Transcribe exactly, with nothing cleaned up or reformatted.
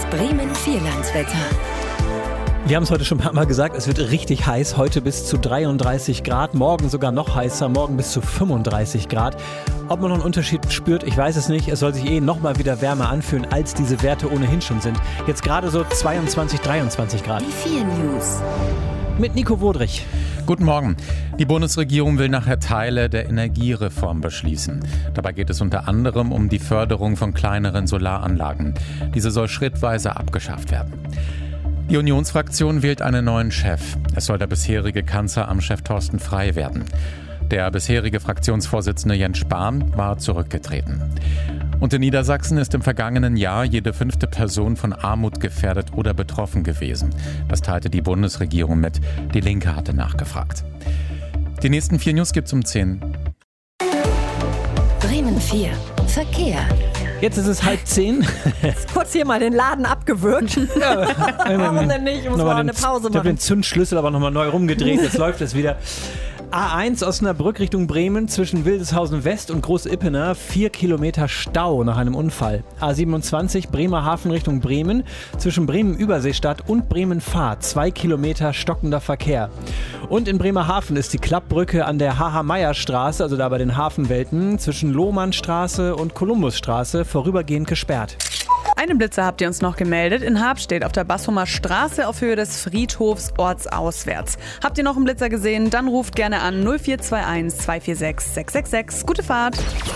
Bremen Vierlandswetter. Wir haben es heute schon ein paar Mal gesagt, es wird richtig heiß, heute bis zu dreiunddreißig Grad, morgen sogar noch heißer, morgen bis zu fünfunddreißig Grad. Ob man noch einen Unterschied spürt, ich weiß es nicht. Es soll sich eh noch mal wieder wärmer anfühlen, als diese Werte ohnehin schon sind. Jetzt gerade so zweiundzwanzig, dreiundzwanzig Grad. Die vier News. Mit Nico Wodrich. Guten Morgen. Die Bundesregierung will nachher Teile der Energiereform beschließen. Dabei geht es unter anderem um die Förderung von kleineren Solaranlagen. Diese soll schrittweise abgeschafft werden. Die Unionsfraktion wählt einen neuen Chef. Es soll der bisherige Kanzleramtschef Thorsten Frey werden. Der bisherige Fraktionsvorsitzende Jens Spahn war zurückgetreten. Und in Niedersachsen ist im vergangenen Jahr jede fünfte Person von Armut gefährdet oder betroffen gewesen. Das teilte die Bundesregierung mit. Die Linke hatte nachgefragt. Die nächsten vier News gibt's um zehn. Bremen vier. Verkehr. Jetzt ist es halb zehn. Kurz hier mal den Laden abgewürgt. Ja, Warum denn nicht? Ich muss mal eine Pause machen. Ich habe den Zündschlüssel aber nochmal neu rumgedreht. Jetzt läuft es wieder. A eins Osnabrück Richtung Bremen zwischen Wildeshausen West und Groß-Ippener. Vier Kilometer Stau nach einem Unfall. A siebenundzwanzig Bremerhaven Richtung Bremen zwischen Bremen-Überseestadt und Bremen-Fahr. Zwei Kilometer stockender Verkehr. Und in Bremerhaven ist die Klappbrücke an der H H-Meyer-Straße, also da bei den Hafenwelten, zwischen Lohmannstraße und Kolumbusstraße vorübergehend gesperrt. Einen Blitzer habt ihr uns noch gemeldet. In Habstedt auf der Bassumer Straße auf Höhe des Friedhofs ortsauswärts. Habt ihr noch einen Blitzer gesehen? Dann ruft gerne an null vier zwei eins zwei vier sechs sechs sechs sechs. Gute Fahrt!